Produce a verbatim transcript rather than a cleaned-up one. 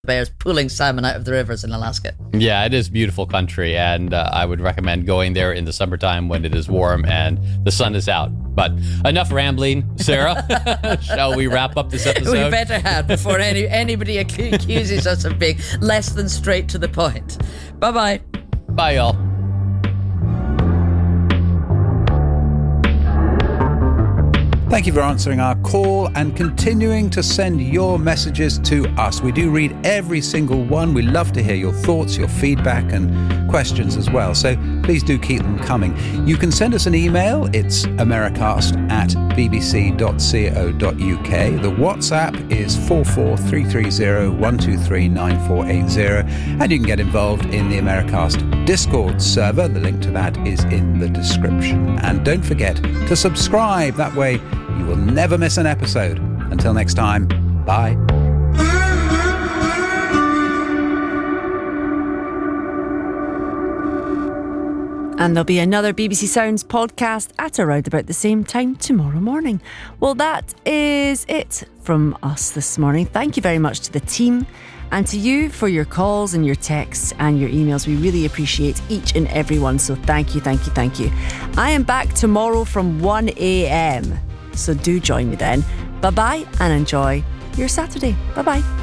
bears pulling salmon out of the rivers in Alaska. Yeah, it is beautiful country, and uh, I would recommend going there in the summertime when it is warm and the sun is out. But enough rambling, Sarah. Shall we wrap up this episode? We better have before any anybody accuses us of being less than straight to the point. Bye-bye. Bye, y'all. Thank you for answering our call and continuing to send your messages to us. We do read every single one. We love to hear your thoughts, your feedback and questions as well. So please do keep them coming. You can send us an email. It's americast at bbc dot co dot uk. The WhatsApp is four four three three zero one two three nine four eight zero. And you can get involved in the Americast Discord server. The link to that is in the description. And don't forget to subscribe. That way you will never miss an episode. Until next time, bye. And there'll be another B B C Sounds podcast at around about the same time tomorrow morning. Well, that is it from us this morning. Thank you very much to the team and to you for your calls and your texts and your emails. We really appreciate each and every one. So thank you, thank you, thank you. I am back tomorrow from one a.m. So do join me then. Bye-bye and enjoy your Saturday. Bye-bye.